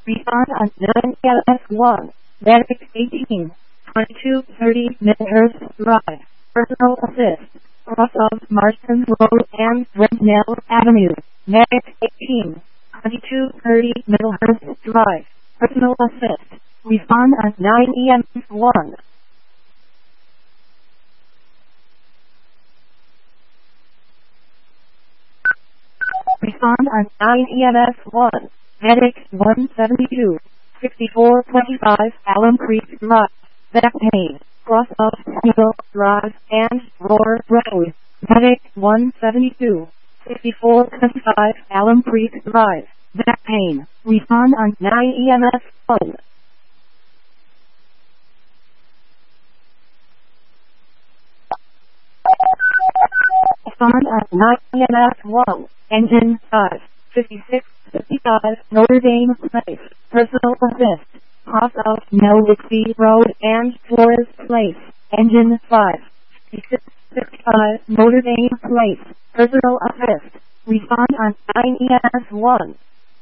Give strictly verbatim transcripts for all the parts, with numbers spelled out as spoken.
Respond on nine L S one. Medic eighteen. twenty-two thirty Midhurst Drive. Personal assist. Cross of Marston Road and Brentnell Avenue. Medic eighteen. twenty-two thirty Middlehurst Drive. Personal assist. Respond on nine E M S one. Respond on nine E M S one. Medic one seventy-two. sixty-four twenty-five Alum Creek Drive. Back pain. Cross of Eagle Drive and Roar Road. Medic one seventy-two. sixty-four twenty-five Alum Creek Drive. Back pain. Respond on nine E M S one. Respond on nine E M S one. Engine five. fifty-six fifty-five Notre Dame Place. Personal assist. Cross of Melvixie Road and Flores Place. Engine five. fifty-six fifty-five Notre Dame Place. Personal assist. Respond on nine E M S one.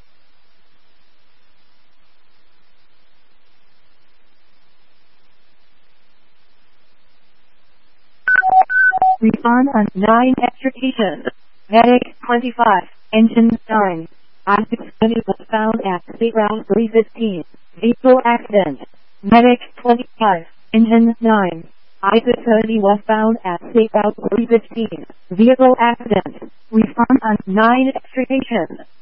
Respond on nine Extrication. Medic twenty-five. Engine nine. Object study was found at State Route three fifteen. Vehicle accident. Medic twenty-five. Engine nine. Object study was found at State Route three fifteen. Vehicle accident. Respond on nine Extrication.